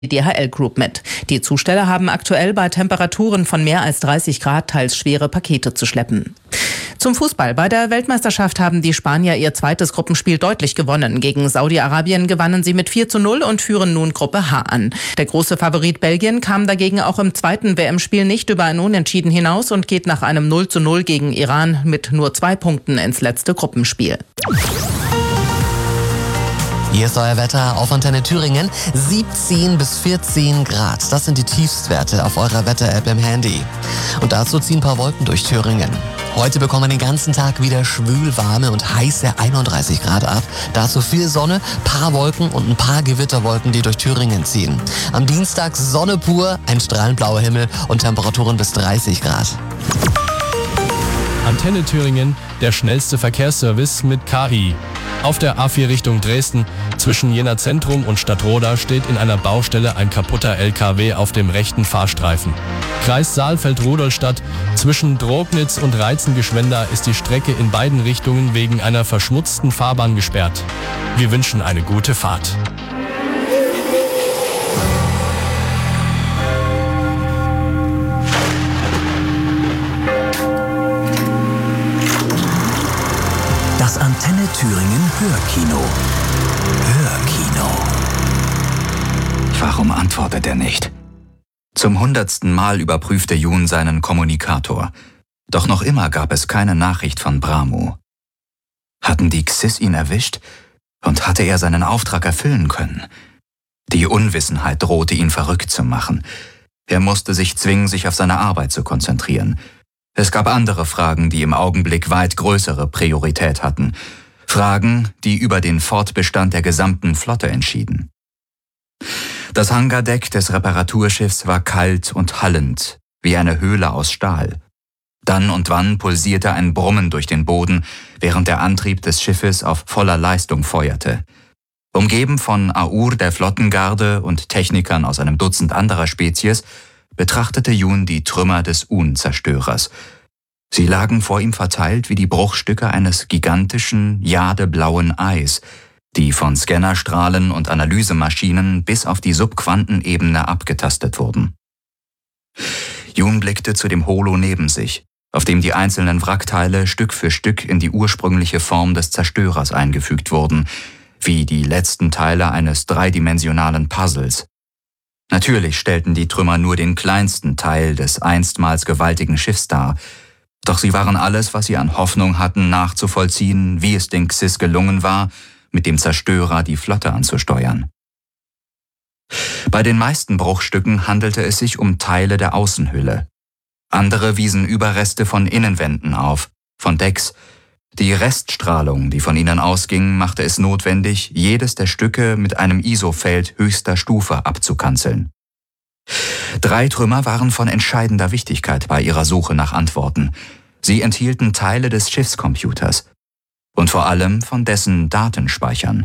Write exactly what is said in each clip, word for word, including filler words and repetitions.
die D H L Group mit. Die Zusteller haben aktuell bei Temperaturen von mehr als dreißig Grad teils schwere Pakete zu schleppen. Zum Fußball. Bei der Weltmeisterschaft haben die Spanier ihr zweites Gruppenspiel deutlich gewonnen. Gegen Saudi-Arabien gewannen sie mit vier zu null und führen nun Gruppe H an. Der große Favorit Belgien kam dagegen auch im zweiten W M-Spiel nicht über ein Unentschieden hinaus und geht nach einem null zu null gegen Iran mit nur zwei Punkten ins letzte Gruppenspiel. Hier ist euer Wetter auf Antenne Thüringen. siebzehn bis vierzehn Grad. Das sind die Tiefstwerte auf eurer Wetter-App im Handy. Und dazu ziehen ein paar Wolken durch Thüringen. Heute bekommen wir den ganzen Tag wieder schwülwarme und heiße einunddreißig Grad ab. Dazu viel Sonne, paar Wolken und ein paar Gewitterwolken, die durch Thüringen ziehen. Am Dienstag Sonne pur, ein strahlend blauer Himmel und Temperaturen bis dreißig Grad. Antenne Thüringen, der schnellste Verkehrsservice mit K I. Auf der A vier Richtung Dresden, zwischen Jena Zentrum und Stadtroda, steht in einer Baustelle ein kaputter L K W auf dem rechten Fahrstreifen. Kreis Saalfeld-Rudolstadt, zwischen Drognitz und Reizengeschwender ist die Strecke in beiden Richtungen wegen einer verschmutzten Fahrbahn gesperrt. Wir wünschen eine gute Fahrt. Das Antenne Thüringen Hörkino. Hörkino. Warum antwortet er nicht? Zum hundertsten Mal überprüfte Jun seinen Kommunikator. Doch noch immer gab es keine Nachricht von Bramu. Hatten die X I S ihn erwischt? Und hatte er seinen Auftrag erfüllen können? Die Unwissenheit drohte ihn verrückt zu machen. Er musste sich zwingen, sich auf seine Arbeit zu konzentrieren. Es gab andere Fragen, die im Augenblick weit größere Priorität hatten. Fragen, die über den Fortbestand der gesamten Flotte entschieden. Das Hangardeck des Reparaturschiffs war kalt und hallend, wie eine Höhle aus Stahl. Dann und wann pulsierte ein Brummen durch den Boden, während der Antrieb des Schiffes auf voller Leistung feuerte. Umgeben von A U R der Flottengarde und Technikern aus einem Dutzend anderer Spezies, betrachtete Jun die Trümmer des Un-Zerstörers. Sie lagen vor ihm verteilt wie die Bruchstücke eines gigantischen, jadeblauen Eis, die von Scannerstrahlen und Analysemaschinen bis auf die Subquantenebene abgetastet wurden. Jun blickte zu dem Holo neben sich, auf dem die einzelnen Wrackteile Stück für Stück in die ursprüngliche Form des Zerstörers eingefügt wurden, wie die letzten Teile eines dreidimensionalen Puzzles. Natürlich stellten die Trümmer nur den kleinsten Teil des einstmals gewaltigen Schiffs dar, doch sie waren alles, was sie an Hoffnung hatten, nachzuvollziehen, wie es den X I S gelungen war, mit dem Zerstörer die Flotte anzusteuern. Bei den meisten Bruchstücken handelte es sich um Teile der Außenhülle. Andere wiesen Überreste von Innenwänden auf, von Decks. Die Reststrahlung, die von ihnen ausging, machte es notwendig, jedes der Stücke mit einem I S O-Feld höchster Stufe abzukanzeln. Drei Trümmer waren von entscheidender Wichtigkeit bei ihrer Suche nach Antworten. Sie enthielten Teile des Schiffscomputers und vor allem von dessen Datenspeichern.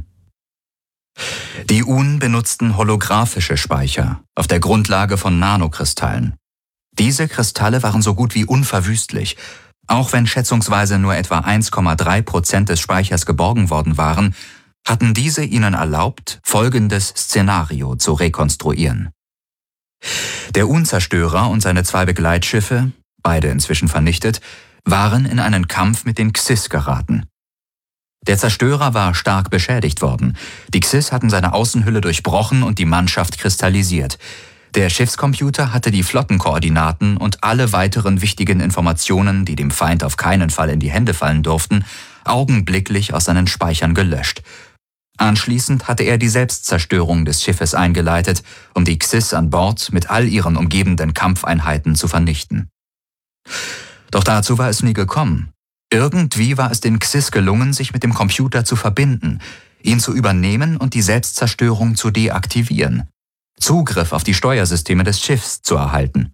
Die U N benutzten holographische Speicher auf der Grundlage von Nanokristallen. Diese Kristalle waren so gut wie unverwüstlich. Auch wenn schätzungsweise nur etwa eins Komma drei Prozent des Speichers geborgen worden waren, hatten diese ihnen erlaubt, folgendes Szenario zu rekonstruieren. Der U N-Zerstörer und seine zwei Begleitschiffe, beide inzwischen vernichtet, waren in einen Kampf mit den X I S geraten. Der Zerstörer war stark beschädigt worden. Die X I S hatten seine Außenhülle durchbrochen und die Mannschaft kristallisiert. Der Schiffscomputer hatte die Flottenkoordinaten und alle weiteren wichtigen Informationen, die dem Feind auf keinen Fall in die Hände fallen durften, augenblicklich aus seinen Speichern gelöscht. Anschließend hatte er die Selbstzerstörung des Schiffes eingeleitet, um die X I S an Bord mit all ihren umgebenden Kampfeinheiten zu vernichten. Doch dazu war es nie gekommen. Irgendwie war es den X I S gelungen, sich mit dem Computer zu verbinden, ihn zu übernehmen und die Selbstzerstörung zu deaktivieren. Zugriff auf die Steuersysteme des Schiffs zu erhalten.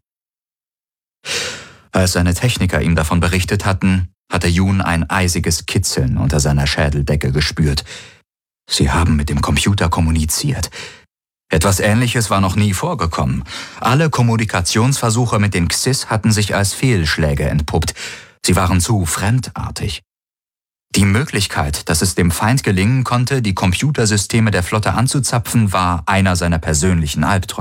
Als seine Techniker ihm davon berichtet hatten, hatte Jun ein eisiges Kitzeln unter seiner Schädeldecke gespürt. Sie haben mit dem Computer kommuniziert. Etwas Ähnliches war noch nie vorgekommen. Alle Kommunikationsversuche mit den X I S hatten sich als Fehlschläge entpuppt. Sie waren zu fremdartig. Die Möglichkeit, dass es dem Feind gelingen konnte, die Computersysteme der Flotte anzuzapfen, war einer seiner persönlichen Albträume.